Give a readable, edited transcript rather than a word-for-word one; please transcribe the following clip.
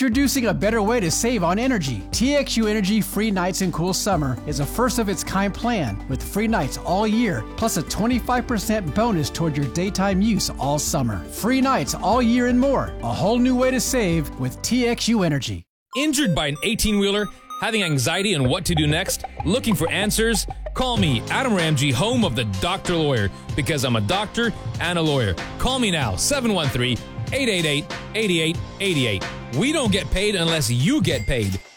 Introducing a better way to save on energy. TXU Energy Free Nights and Cool Summer is a first-of-its-kind plan with free nights all year, plus a 25% bonus toward your daytime use all summer. Free nights all year and more. A whole new way to save with TXU Energy. Injured by an 18-wheeler? Having anxiety on what to do next? Looking for answers? Call me, Adam Ramsey, home of the Doctor Lawyer, because I'm a doctor and a lawyer. Call me now, 713-888-8888. We don't get paid unless you get paid.